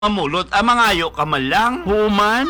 mamulot, mangayo ka man lang. Human?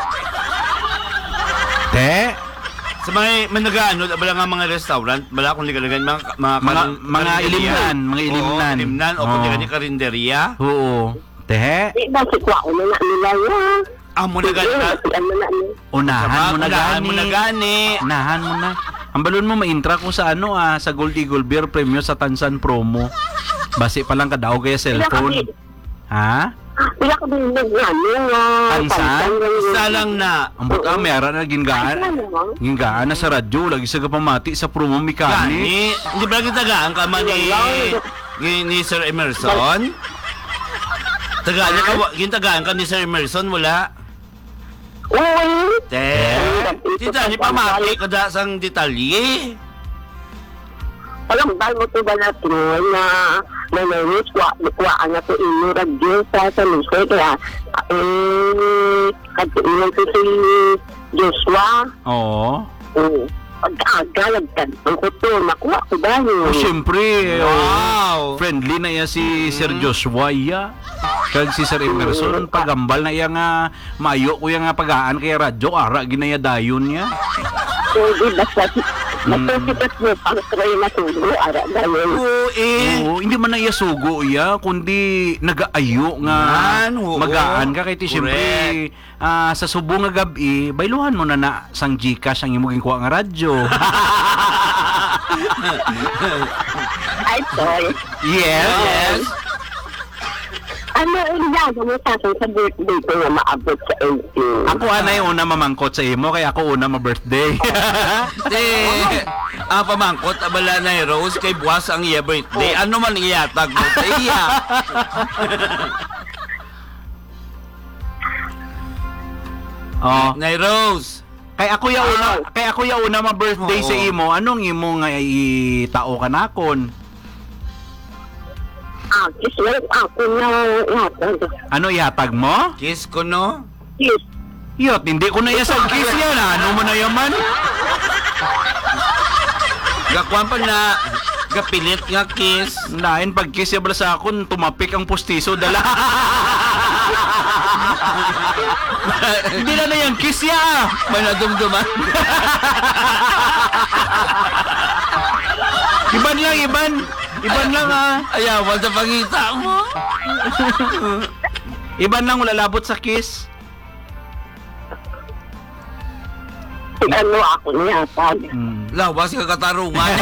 Te? Sa mga managaano, bala nga mga restaurant, bala kung ligalagan, Mga ilimnan, mga ilimnan. Oo, ilimnan, o kung ligalagan karinderya. Oo. Te? Di ba si kwa ulo na nila ya? Mo na gani. Unahan mo na gani. Mo na gani. Unahan mo na. Ang balon mo ma-intra ko sa sa Gold Eagle Beer Premium sa Tansan promo. Basi pa lang kadaog kaya cellphone. Ha? Pila ko din Tansan? Isa lang na. Ang buta mayara na gingaan na sa radyo. Lagi sa kapamati sa promo mechanic. Gani. Hindi ba kita gaan ka man ni Sir Emerson? Tagaan ka ni Sir Emerson, wala? Uy! Tita, ni pamati ka da sang detalye. Alam ba mo ito ba na ito na nanayos kuwaan na ito inyo radyo sa Lusoy kaya katuinan ko si Joshua. Oo. Pag-aga, nagtantang ko ito. Nakuha ko dahil. Oh, siyempre. Wow! Friendly na iya si Sir Joshua iya. Kag si Sir Emerson pagambal na iya nga mayo ko iya nga pagaan kay radyo ara ginaya dayon niya. So, di basta matusikat mo pang try na sugo ara dahil. Oo, hindi man na iya sugo iya kundi nagaayo nga magaan ka kay ti siyempre sa subo nga gabi bayluhan mo na sang Gcash ang imong kuha nga radyo. Ay, sorry. Yes. Ano ang yaga mo sa akin sa birthday ko na maabot sa 18? Ako anay una mamangkot sa imo kaya ako una ma-birthday. Pamangkot, abala na Rose, kay buwas ang iya birthday. Ano man iyatag mo sa iya? Oh. Nay Rose. Kay ako ya una ma-birthday sa imo. Anong imo nga itao kanakon? Kiss lang ako na yatag. Ano ihatag mo? Kiss ko, no? Kiss. Yot, hindi ko na yasag kiss yan. Ano mo na yaman? Gakuan pa na, gapilit nga kiss. Lain pag kiss ya bala sa akon, tumapik ang pustiso dala. Hindi na yung kiss ya. Manadumduman. Iban lang, Iban lang Ayaw, sa pangita mo. Iban lang, lalabot sa kiss. Ano ako niyatag. Lawas ka katarungan.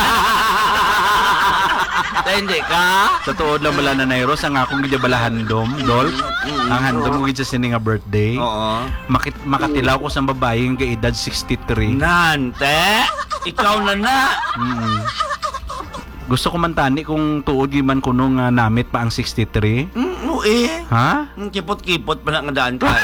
Hindi ka? Sa tuod lang bala na Nairos, ang akong gidya handom, Dol. Ang handom ko gidya sini nga birthday. Oo. Makatilaw ko sa babae nga edad 63. Nante, ikaw na. Gusto ko man tani kung tuod giman kuno nga namit pa ang 63. Ha? Kipot-kipot pa na nga daan ka.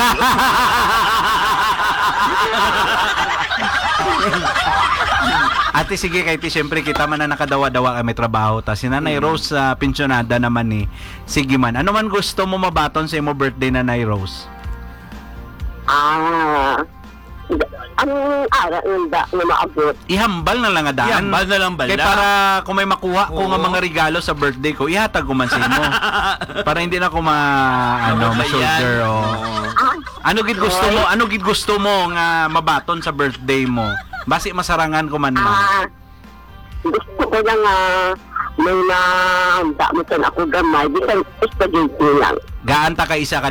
Ate, sige kay ti siyempre kita man na nakadawa-dawa kami trabaho ta. Si Nanay Rose pensionada naman ni. Sige man. Ano man gusto mo mabaton sa imo birthday, Nanay Rose? Ang ara nga maabot. Ihambal na lang nga daan. Ihambal na lang bala. Kaya para kung may makuha ko nga mga regalo sa birthday ko, ihatag ko man sa imo. Para hindi na ko ma-shoulder. Ano gid gusto mo nga mabaton sa birthday mo? Basi masarangan ko man mo. Gusto ko lang may nahanda mo sa ako gamay. Bisan spaghetti lang. Gaan ta ka 1,000.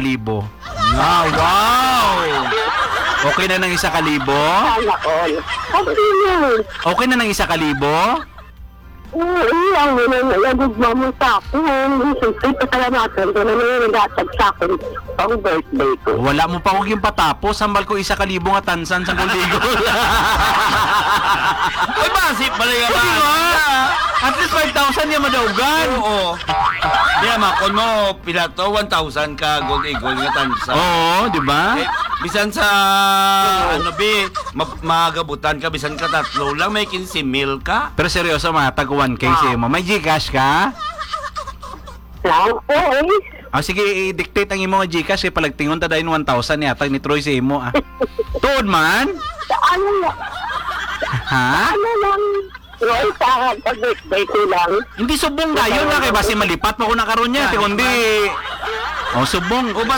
Wow! Okay na ng 1,000? Sana all. Okay na ng 1,000? Ang nagugma mo sa akin. Siyempre, pasalamatan ko na nagtatag sa akin pang birthday ko. Wala mo pa kong patapos. Sambal ko 1,000 nga tansan sa Goldigo. Ay, masip pala yung At least 5,000 yung madaugan. Oo. Kaya makon mo, pila to, 1,000 ka gold eagle nga tansa. Oo, di ba? Bisan sa, magabutan ka, bisan ka tatlo lang, may 15,000 ka. Pero seryoso, tag 1K siya mo. May Gcash ka? Sige, i-dictate ang imo nga Gcash. Palagtingon ta dahil 1,000 yata ni Troy siya mo. Tuod man? Ano lang? Ha? Ano lang? Ngayon sa pag-birthday ko lang. Hindi subong dayon na kay basi malipat mo ko na karon niya, kundi oh subong. O